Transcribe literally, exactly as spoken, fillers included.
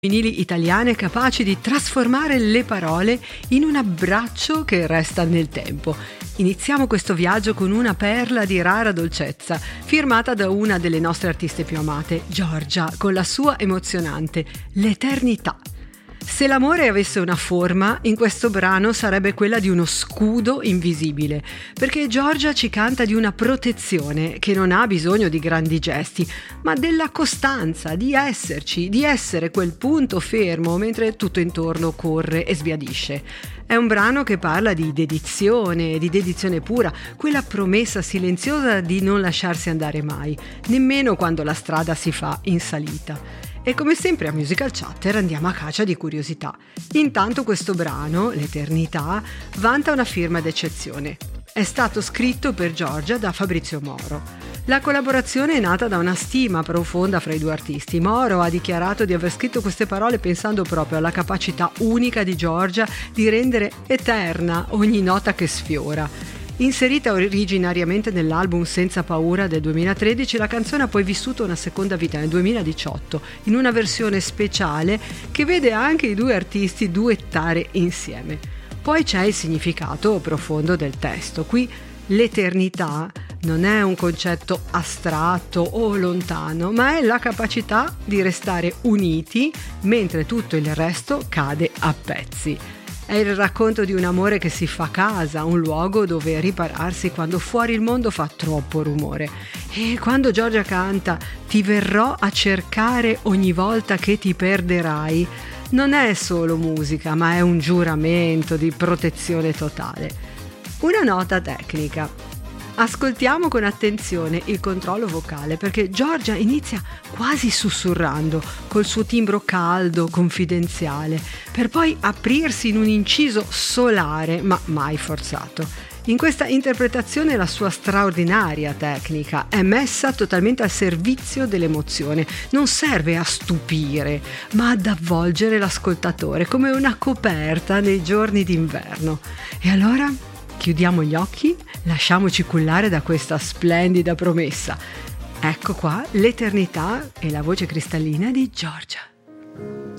Femminili italiane capaci di trasformare le parole in un abbraccio che resta nel tempo. Iniziamo questo viaggio con una perla di rara dolcezza, firmata da una delle nostre artiste più amate, Giorgia, con la sua emozionante L'eternità. Se l'amore avesse una forma, in questo brano sarebbe quella di uno scudo invisibile, perché Giorgia ci canta di una protezione che non ha bisogno di grandi gesti, ma della costanza, di esserci, di essere quel punto fermo mentre tutto intorno corre e sbiadisce. È un brano che parla di dedizione, di dedizione pura, quella promessa silenziosa di non lasciarsi andare mai, nemmeno quando la strada si fa in salita. E come sempre a Musical Chatter andiamo a caccia di curiosità. Intanto questo brano, L'eternità, vanta una firma d'eccezione. È stato scritto per Giorgia da Fabrizio Moro. La collaborazione è nata da una stima profonda fra i due artisti. Moro ha dichiarato di aver scritto queste parole pensando proprio alla capacità unica di Giorgia di rendere eterna ogni nota che sfiora. Inserita originariamente nell'album Senza paura del duemilatredici, la canzone ha poi vissuto una seconda vita nel duemiladiciotto in una versione speciale che vede anche i due artisti duettare insieme. Poi c'è il significato profondo del testo. Qui l'eternità non è un concetto astratto o lontano, ma è la capacità di restare uniti mentre tutto il resto cade a pezzi. È il racconto di un amore che si fa casa, un luogo dove ripararsi quando fuori il mondo fa troppo rumore. E quando Giorgia canta "Ti verrò a cercare ogni volta che ti perderai", non è solo musica, ma è un giuramento di protezione totale. Una nota tecnica. Ascoltiamo con attenzione il controllo vocale, perché Giorgia inizia quasi sussurrando, col suo timbro caldo, confidenziale, per poi aprirsi in un inciso solare, ma mai forzato. In questa interpretazione la sua straordinaria tecnica è messa totalmente al servizio dell'emozione. Non serve a stupire, ma ad avvolgere l'ascoltatore come una coperta nei giorni d'inverno. E allora chiudiamo gli occhi, lasciamoci cullare da questa splendida promessa. Ecco qua l'eternità e la voce cristallina di Giorgia.